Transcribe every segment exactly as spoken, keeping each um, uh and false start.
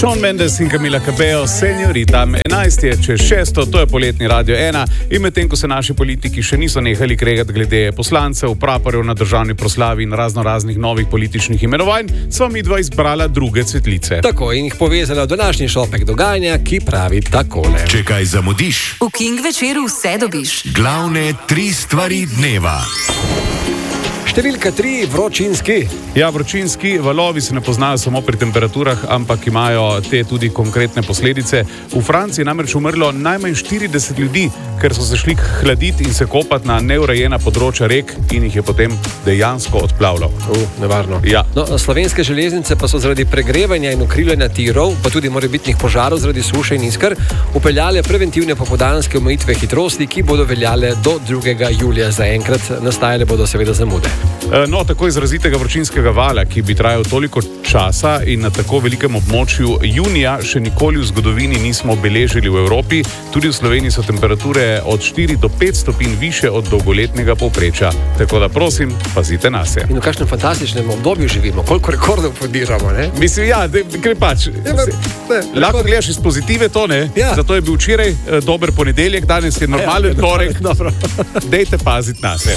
Shawn Mendes in Camila Cabello, Señorita. enajst je čez šesto, to je poletni Radio ena in medtem, ko se naši politiki še niso nehali kregati glede poslancev, praporjev na državni proslavi in razno raznih novih političnih imenovanj, sva midva izbrala druge cvetlice. Tako in jih povezala v današnji šopek dogajanja, ki pravi takole. Če kaj zamudiš, v King večeru vse dobiš. Glavne tri stvari dneva. Številka tri, vročinski. Ja, vročinski valovi se ne poznajo samo pri temperaturah, ampak imajo te tudi konkretne posledice. V Franciji je namreč umrlo najmanj štirideset ljudi, ker so se šli hladiti in se kopati na neurejena področja rek in jih je potem dejansko odplavilo. Uh, nevarno. Ja. No, slovenske železnice pa so zaradi pregrevanja in ukrivljanja tirov, pa tudi morebitnih požarov zaradi suše in iskr, upeljale preventivne popoldanske omejitve hitrosti, ki bodo veljale do drugega julija. Zaenkrat nastajale bodo seveda zamude. No, tako izrazitega vročinskega vala, ki bi trajal toliko časa in na tako velikem območju junija, še nikoli v zgodovini nismo beležili v Evropi. Tudi v Sloveniji so temperature od štiri do pet stopinj više od dolgoletnega povprečja. Tako da prosim, pazite nase. In v kakšnem fantastičnem obdobju živimo, koliko rekordov podiramo, ne? Mislim, ja, gre pač. Ja, ne, ne, lahko gledaš iz pozitive to, ne? Ja. Zato je bil včeraj eh, dober ponedeljek, danes je normalen ja, torek. Dobro. Dejte paziti nase.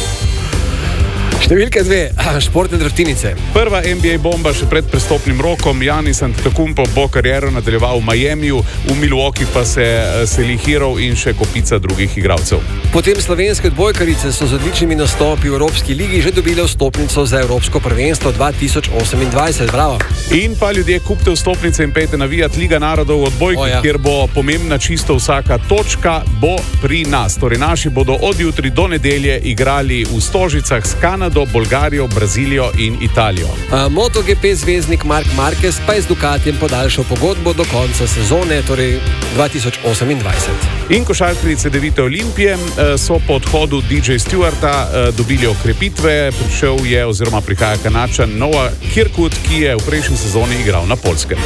Številka dve, športne drftinice. Prva N B A bomba še pred prestopnim rokom. Giannis Antetokounmpo bo kariero nadaljeval v Miamiju, v Milwaukee pa se seli Hero in še kopica drugih igralcev. Potem slovenske odbojkarice so z odličnimi nastopi v Evropski ligi že dobile vstopnico za Evropsko prvenstvo dva tisoč osemindvajset. Bravo. In pa ljudje, kupite vstopnice in pejte navijat Liga narodov v odbojki, O, ja. kjer bo pomembna čisto vsaka točka, bo pri nas. Torej naši bodo od jutri do nedelje igrali v Stožicah s Kanado, Bolgarijo, Brazilijo in Italijo. A, MotoGP zvezdnik Marc Marquez pa je z Ducatijem podaljšal pogodbo do konca sezone, torej dva tisoč osemindvajset. In košarkarice Devite Olimpije so po odhodu D J Stewarta dobili okrepitve. Prišel je oziroma prihaja Kanačan Noah Kirkwood, ki je v prejšnji sezoni igral na Poljskem.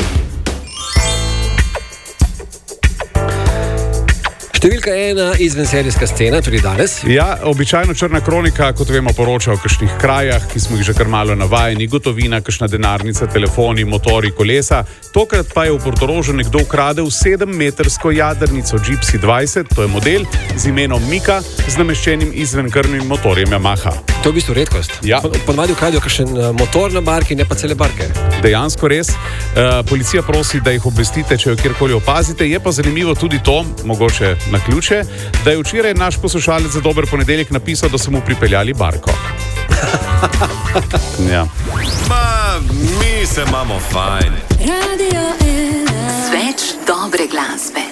Številka ena, izvenserijska scena, tudi danes. Ja, običajno Črna kronika, kot vemo, poroča o kakšnih krajah, ki smo jih že kar malo navajeni, gotovina, kakšna denarnica, telefoni, motori, kolesa. Tokrat pa je v Portorožu nekdo ukradel sedemmetrsko jadrnico Gypsy dvajset, to je model z imenom Mika, z nameščenim izvenkrvnim motorjem Yamaha. To je v bistvu redkost. Ja. Ponavadi ukradijo kakšen motor na barki, ne pa cele barke. Dejansko res. Uh, policija prosi, da jih obvestite, če jo kjerkoli opazite. Je pa zanimivo tudi to, mogoče na ključe, da je včeraj naš poslušalec za dober ponedeljek napisal, da so mu pripeljali barko. Ja. Ma, mi se imamo fajn. Radio ena. Sveč dobre glasbe.